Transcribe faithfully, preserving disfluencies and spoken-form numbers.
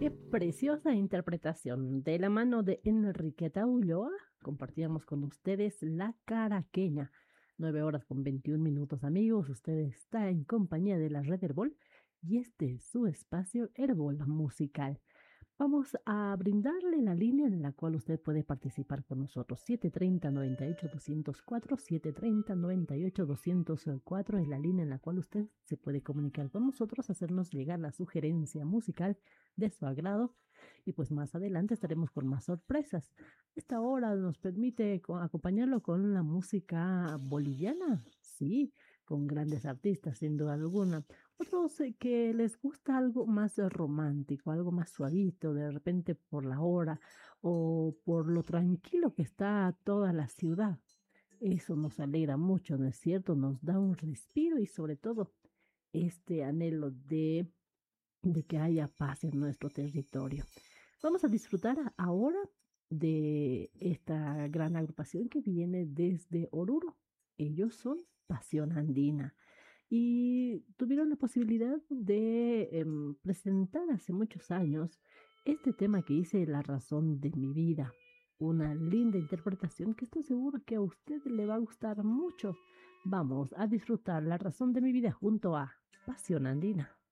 Qué preciosa interpretación. De la mano de Enriqueta Ulloa, compartíamos con ustedes La Caraqueña. Nueve horas con veintiún minutos, amigos. Usted está en compañía de la Red Herbol y este es su espacio Herbol Musical. Vamos a brindarle la línea en la cual usted puede participar con nosotros. siete treinta, noventa y ocho, doscientos cuatro, siete treinta, noventa y ocho, doscientos cuatro es la línea en la cual usted se puede comunicar con nosotros, hacernos llegar la sugerencia musical de su agrado y pues más adelante estaremos con más sorpresas. Esta hora nos permite co- acompañarlo con la música boliviana, sí, con grandes artistas sin duda alguna. Otros eh, que les gusta algo más eh, romántico, algo más suavito, de repente por la hora o por lo tranquilo que está toda la ciudad. Eso nos alegra mucho, ¿no es cierto? Nos da un respiro y sobre todo este anhelo de, de que haya paz en nuestro territorio. Vamos a disfrutar a- ahora de esta gran agrupación que viene desde Oruro. Ellos son Pasión Andina y tuvieron la posibilidad de em, presentar hace muchos años este tema que hice, La razón de mi vida. Una linda interpretación que estoy seguro que a usted le va a gustar mucho. Vamos a disfrutar La razón de mi vida junto a Pasión Andina.